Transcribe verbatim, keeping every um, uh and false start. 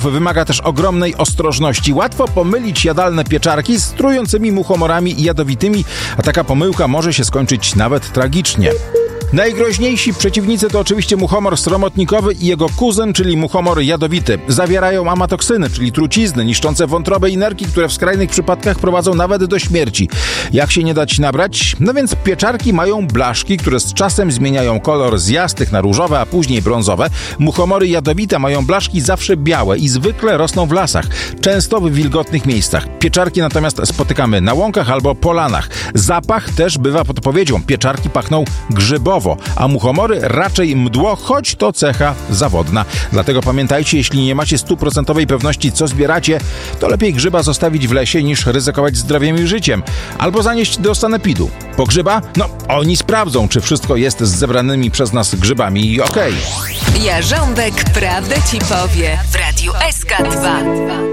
Wymaga też ogromnej ostrożności. Łatwo pomylić jadalne pieczarki z trującymi muchomorami i jadowitymi, a taka pomyłka może się skończyć nawet tragicznie. Najgroźniejsi przeciwnicy to oczywiście muchomor sromotnikowy i jego kuzyn, czyli muchomor jadowity. Zawierają amatoksyny, czyli trucizny niszczące wątrobę i nerki, które w skrajnych przypadkach prowadzą nawet do śmierci. Jak się nie dać nabrać? No więc pieczarki mają blaszki, które z czasem zmieniają kolor z jasnych na różowe, a później brązowe. Muchomory jadowite mają blaszki zawsze białe i zwykle rosną w lasach, często w wilgotnych miejscach. Pieczarki natomiast spotykamy na łąkach albo polanach. Zapach też bywa podpowiedzią. Pieczarki pachną grzybowo, a muchomory raczej mdło, choć to cecha zawodna. Dlatego pamiętajcie, jeśli nie macie stuprocentowej pewności, co zbieracie, to lepiej grzyba zostawić w lesie, niż ryzykować zdrowiem i życiem. Albo zanieść do sanepidu. Po grzyba? No, oni sprawdzą, czy wszystko jest z zebranymi przez nas grzybami i okej. Jarząbek prawdę ci powie w Radiu S K dwa.